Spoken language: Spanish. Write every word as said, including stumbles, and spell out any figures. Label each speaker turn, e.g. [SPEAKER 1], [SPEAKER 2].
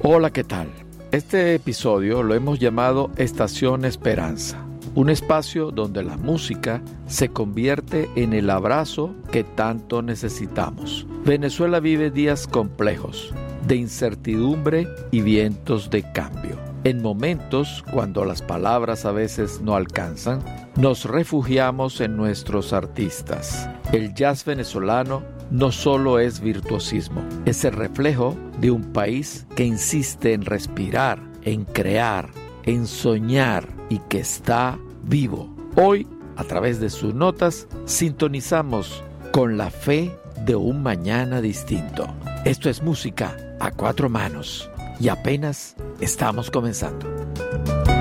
[SPEAKER 1] Hola, ¿qué tal? Este episodio lo hemos llamado Estación Esperanza, un espacio donde la música se convierte en el abrazo que tanto necesitamos. Venezuela vive días complejos, de incertidumbre y vientos de cambio. En momentos cuando las palabras a veces no alcanzan, nos refugiamos en nuestros artistas. El jazz venezolano no solo es virtuosismo, es el reflejo de un país que insiste en respirar, en crear, en soñar y que está vivo. Hoy, a través de sus notas, sintonizamos con la fe de un mañana distinto. Esto es música a cuatro manos y apenas estamos comenzando.